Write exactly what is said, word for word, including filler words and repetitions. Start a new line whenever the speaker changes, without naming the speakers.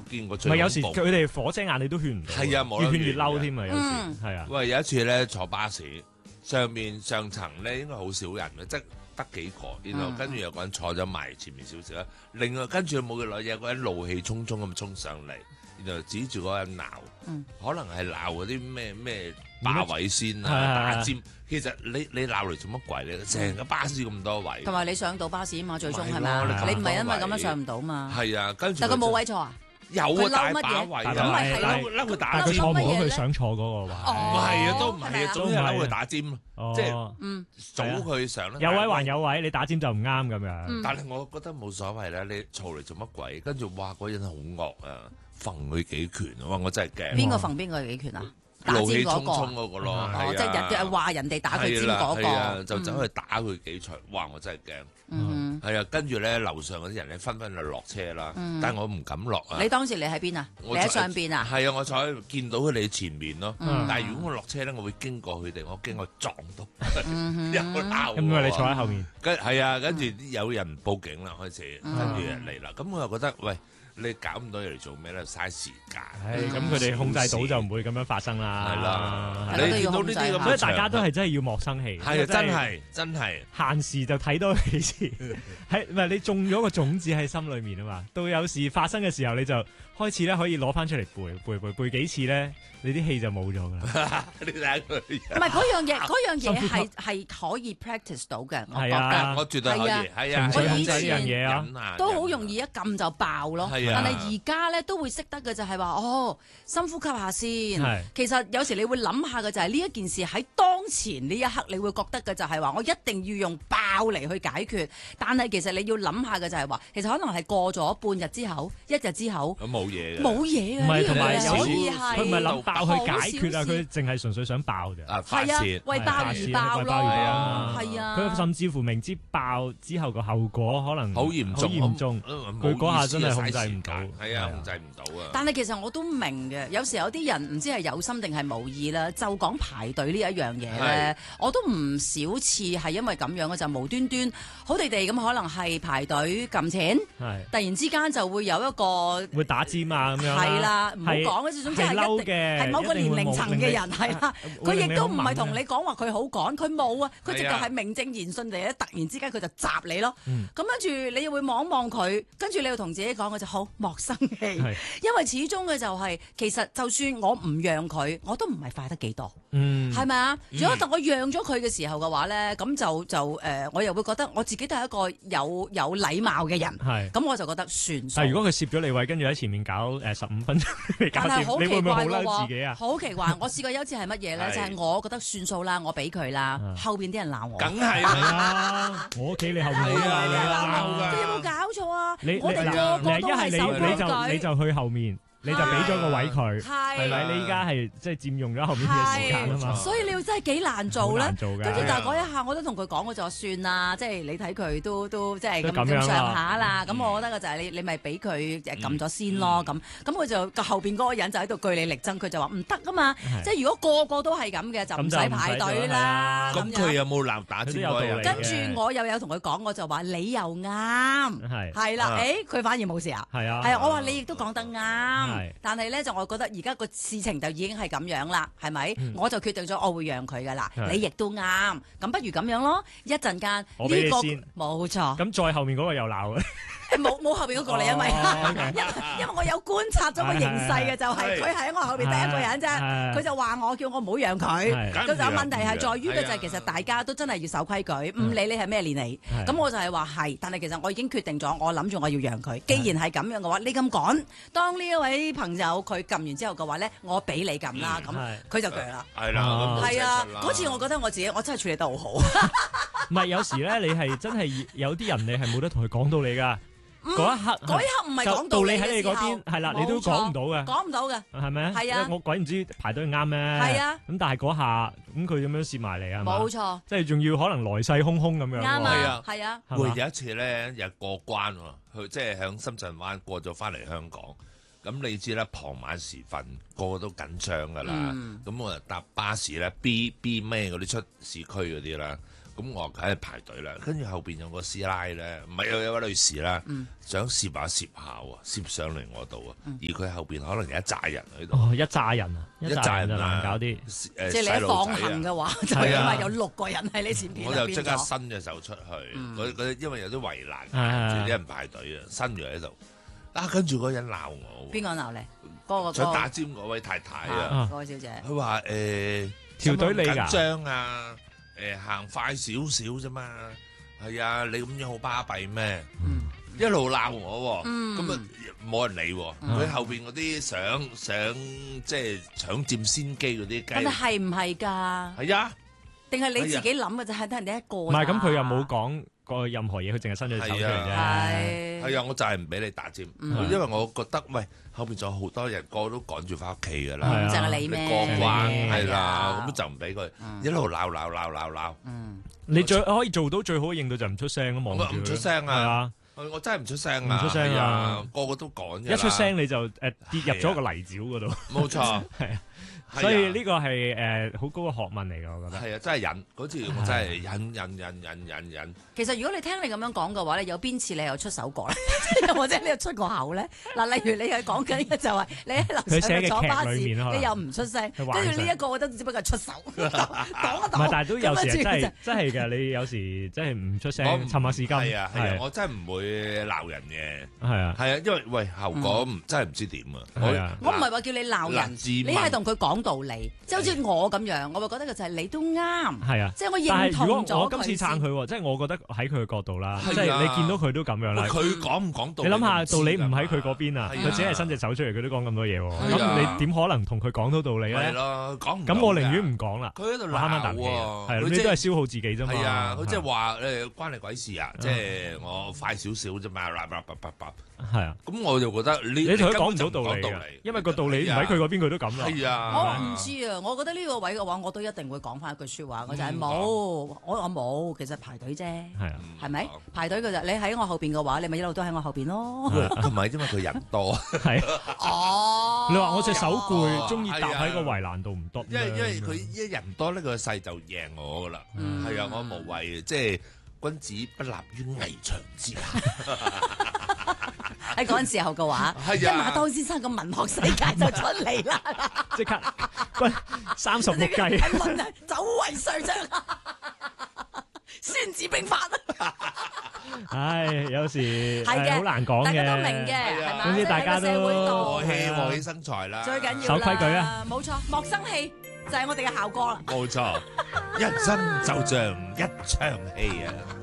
見過最
唔係有時
恐怖
佢哋火遮眼你都勸唔到，
係啊冇得
越勸越
勸
嬲添啊！有時
嗯
係啊，
喂，有一次咧坐巴士，上面上層咧應該好少人嘅，即係得幾個，然後跟住有個人坐咗埋前面少少啦，另外跟住冇幾耐有個人怒氣沖沖咁衝上嚟，然後指住嗰個人鬧，
嗯
可能係鬧嗰啲咩咩霸位先啊，
係係係
打尖。其實你你鬧嚟做乜鬼咧？成個巴士咁多位，
同埋你上到巴士啊嘛，最終
咪係
係咪啊？
咯
你唔係因為咁樣
咁多位
上唔到嘛？
係啊，跟住
但佢冇位坐啊？
有啊，
佢
大
嬲乜嘢
把位啊，
咁咪係咯
嬲嬲佢打
但係佢
尖，
坐唔到佢
乜嘢咧
想坐嗰個位。
唔係啊，都唔係啊，
係咪啊
總之係嬲佢打尖咯，
哦
即係
嗯，
早佢上啦。
有位還有位，你打尖就唔啱咁樣。
嗯
但係我覺得冇所謂啦，你嘈嚟做乜鬼？跟住哇，嗰人好惡啊，揈佢幾拳啊！哇，我真係驚。
邊個揈邊個幾拳啊？打
怒氣
尖嗰個
沖沖嗰個咯，
哦
哦，
係啊
即係人哋話人哋打佢尖
係啦
嗰
係啊
個，
就走去打佢幾錘，哇！我真係驚。
嗯
係啊，跟住咧樓上嗰啲人咧紛紛就落車啦，
嗯
但係我唔敢落啊
哼，。你當時你喺邊啊？你喺
我坐
上邊啊？
係啊，我坐喺度見到佢哋前面咯。
嗯
但係如果我落車咧，我會經過佢哋，我驚我撞到，
嗯哼
有鬧我。
咁咪你坐喺後面，
跟係啊，跟住有人報警啦，開始
嗯
跟住人嚟啦。咁我又覺得，喂，你搞咁多嘢嚟做咩咧？嘥時間。
唉咁佢哋控制到就唔會咁樣發生啦。
係啦，
大家都
你見到
要控制下
呢啲咁嘅
所以大家都
場
係真係要莫生氣。
係啊，真係真係。
限時就睇多幾次，係唔係你種咗個種子喺心裏面啊嘛？到有事發生嘅時候，你就開始咧可以攞翻出嚟背背背背幾次咧，你啲氣就冇咗噶啦。
你睇下佢。
唔係嗰樣嘢，嗰樣嘢
深呼吸
係係可以 practice 到嘅，我覺
係啊
得
我絕對可以，
係啊
係啊，
情緒
控制呢樣
嘢啊
忍下
都好容易一撳就爆咯。
係啊
但係而家咧都會識得嘅就係話，哦，深呼吸下先
係。
其實有時你會諗下嘅就係呢一件事喺當前呢一刻，你會覺得嘅就係話，我一定要用爆嚟去解決。但係其實你要諗下嘅就係話，其實可能係過咗半日之後、一日之後，
咁冇嘢嘅。
冇嘢嘅。
唔係
呢樣嘢
同埋有
可以
時
係
佢唔係諗爆去解決啊，
好小事
佢淨係純粹想爆啫。
啊，發
係啊
泄，
為爆而爆
為
咯，
爆而爆
係啊。
佢甚至乎明知爆之後個後果可能
好嚴重，
好嚴重。
咁
佢嗰下真係
冇意思啊
控制唔到
嘥時間係啊，
係啊
控制唔到啊。
但係其實我都明嘅，有時有啲人唔知係有心定係無意啦，就講排隊呢一樣嘢咧
係，
我都唔少次係因為咁樣嘅，就無端端好地地咁可能係排隊撳錢，
係
突然之間就會有一個
會打尖啊咁樣啦。
係啦，唔好
係
講嘅，總之係
係嬲
一定
嘅，
係某個年齡層嘅人係啦，佢亦都唔係同你講話佢好趕，佢冇啊，佢直頭係名正言順地咧，突然之間佢就襲你咯。
嗯
咁跟住你又會望一望佢，跟住你又同自己講嘅就好莫生氣，
係
因為始終嘅就係、其實就算我唔讓佢，我都唔係快得幾多，
嗯
係咪啊？如果當我讓咗佢嘅時候嘅話咧，咁就就誒、呃，我又會覺得我自己都係一個有有禮貌嘅人，
係。
咁我就覺得算數。
但係如果佢攝咗你位，跟住喺前面搞誒十五分鐘嚟搞
但係好
掂，你會
奇
唔會好
怪嘅
嬲自己啊？
好奇怪！我試過有一次係乜嘢咧？
係
就係我覺得算數啦，我俾佢啦
嗯，
後邊啲人鬧我。
梗係
係
啦，
啊，我屋企你後面
係啊
鬧你
係啊
啦。
佢有冇搞錯啊？
你你
我哋
嗱
個個都
你一係你
係手
你就
舉
你就去後面，你就俾咗個位佢，
係
係咪？你依家係即係佔用咗後面嘅時間啊嘛。
所以你要真係幾難做咧
好難。做㗎。
跟住，
係啊
但係嗰一下我都同佢講，我就話算啦，即係你睇佢都都即係咁
都咁樣啦
咁上下啦。咁我覺得嘅就係你你咪俾佢誒撳咗先咯。咁咁佢就個後邊嗰個人就喺度據理力爭，佢就話唔得啊嘛。
係
即係如果個個都係咁嘅，就唔
咁就唔使
使排隊
做
啦。
啦
咁佢有冇鬧打尖嗰個人？
佢都有道理
跟住我又有同佢講，我就話你又啱，
係
係啦，
啊
誒佢反而冇事啊。
係啊，
係啊，我話你亦都講得啱
係，
但係咧就我覺得而家個事情就已經係咁樣啦，係咪？
嗯
我就決定咗我會讓佢噶啦，
係
你亦都啱，咁不如咁樣咯，一陣間
我俾
呢個
你先
冇錯，
咁再後面嗰個又鬧啊。
誒冇冇後邊嗰個嚟，因為
哦，OK
因因為我有觀察咗個形勢嘅，就係
係
佢係喺我後邊第一個人啫，
係
佢就話我叫我唔好讓佢。
係
咁就問題係在於嘅就係
係啊
其實大家都真係要守規矩，唔理你係咩年齡。
係
咁我就係話係，但係其實我已經決定咗，我諗住我要讓佢。既然係咁樣嘅話，你咁趕，當呢一位朋友佢撳完之後嘅話咧，我俾你撳啦，咁
係
佢就鋸啦。
係啦，
啊
咁冇
係啊
寫出啦，
嗰次我覺得我自己我真係處理得好好。
唔係有時咧，你係真係有啲人你係冇得同佢講道理㗎。嗰一刻
嗰一刻唔係講
道
理
理喺你嗰
嘅時候
邊，係啦，你都講唔到嘅。
講唔到嘅，
係咪啊？
係啊
我鬼唔知排隊啱咩？
係啊。
咁但係嗰下咁佢咁樣攝埋嚟係嘛？
冇錯，
即係仲要可能來勢洶洶咁樣喎。
啱
係啊
啊，係啊。
會
係嘛
有一次咧，又過關喎，佢即係響深圳灣過咗翻嚟香港。咁你知啦，傍晚時分個個都緊張噶啦。
嗯
咁我就搭巴士咧，B B 咩嗰啲出市區嗰啲啦。 咁我梗係排隊啦。跟住後邊有個師奶咧，唔係有有位女士啦，
嗯
想攝下攝下喎，攝上嚟我度啊。而佢後邊可能有一紮人喺度，
哦，一紮人啊，一紮人就難搞啲。
誒
即係你一放行嘅話，就
係啊
因為有六個人喺你前邊，
我就即刻
變咗
伸隻手出去，
嗯
嗰嗰因為有啲圍欄，
係
住啲人排隊啊，伸住喺度。啊，跟住嗰人鬧我喎，
邊個鬧你？嗰個
想
嗰
打尖嗰位太太啊，
啊嗰位小姐。
佢話誒
條隊你㗎
緊張啊，誒行快少少啫嘛，係啊，你咁樣好巴閉咩？
嗯
一路鬧我喎，
嗯
咁啊冇人理喎，
嗯
佢後邊嗰啲想想即係搶佔先機嗰啲
但係
雞，
係唔係㗎？
係啊，
定係你自己諗嘅就係得人哋一個？唔
唔係咁，佢又冇講過任何嘢，佢淨係伸咗隻手出嚟啫。
係
係啊，我就係唔俾你打尖，
嗯
因為我覺得喂後邊仲有好多人，個個都趕住翻屋企㗎
係
啦，
啊
淨係你
你
咩？
過關
係
係啦，
啊
咁就唔俾佢
嗯
一路鬧鬧鬧鬧鬧，
嗯，
你最可以做到最好應對就唔出聲咯，望住佢
我唔出聲啊
係啊，
我真係唔出聲啊，
唔出聲啊
係啊，個個都趕㗎啦
一出聲你就誒跌入咗個泥沼嗰度，
冇錯，
係啊，
係啊
所以呢個係誒好高嘅學問嚟㗎，我覺得。
係啊，真係忍嗰次我真係忍忍忍忍忍忍。
其實如果你聽你咁樣講嘅話咧，有邊次你有出手過咧，或者你有出過口咧？嗱，例如你係講緊嘅就係你喺樓
佢寫嘅
上坐巴士，
劇裏面可能
你又唔出聲，
佢幻想
跟住呢一個我覺得只不過係出手講一
唔係，
講，
但係都有時係真係
咁跟住
真係嘅，你有時真係唔出聲
我唔，
沉下時間。
係啊係啊，
係
我真係唔會鬧人嘅。
係啊，
係啊，因為喂後果唔真係唔知點啊。
係啊
我唔係話叫你鬧人，
嗱自問
你係同佢講道理，即係好似我咁樣，我會覺得嘅就係你都啱，
係啊。
即係我
但
認
係如
同咗
果我今次
佢先。
撐佢喎，即係我覺得喺佢嘅角度啦，
係啊
即係你見到佢都咁樣啦。
喂佢講唔講道理？
你諗下，道理唔喺佢
嗰
嗰邊啊，
係啊
佢只係伸隻手出嚟，佢都講咁多嘢喎。
係啊
咁你點可能同佢講到道理
係
咧？
咯，講唔到㗎
咁我寧願唔講啦，
佢喺度
我慳翻啖
鬧
氣啊。
喎，
係啊，
佢即係
你都係消耗自己啫嘛。
係啊，佢即係話誒關你鬼事啊！即係我快少少啫嘛，叭叭叭叭叭
係啊，
咁我就覺得你
你同佢講唔
根本就
到道理㗎
講道理，
因為個道理唔喺佢嗰邊，佢都咁啦。
係啊，
我唔知啊，我覺得呢個位嘅話，我都一定會講翻一句説話，我就係
嗯
冇，我我冇，其實排隊啫，
係啊，
係咪？排隊嘅就你喺我後邊嘅話，你咪一路都喺我後邊咯。
同埋因為佢人多，
係啊。
哦，
你話我隻手
哦
攰，中意搭
係啊
喺個圍欄度唔得咩。
因為因為佢一人多呢個勢就贏我噶啦，
嗯
係啊，我無謂即係君子不立於危牆之下，
喺嗰陣時候嘅話，一
係啊
馬當先生個文學世界就出嚟啦，
即刻喂三十六計。
係問題走為上將，孫子兵法。
唉，有時
係嘅
係好難講嘅。
大家都明嘅，
係啊
係嘛？
總之大家都
即係喺個社會度
和氣
係啊
和氣生財啦，
最緊要
守規矩
啦
啊！
冇錯，莫生氣就係我哋嘅效果啦。
冇錯，一生就像一場戲啊！